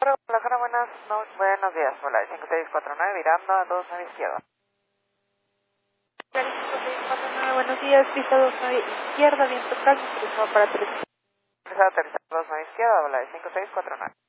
Guadalajara, buenos días. Hola, 5649, virando a 29 izquierda. 5649, buenos días, pista 29 izquierda, viento calmo, turismo para 3. Aterrizado 29 izquierda, hola, 5649.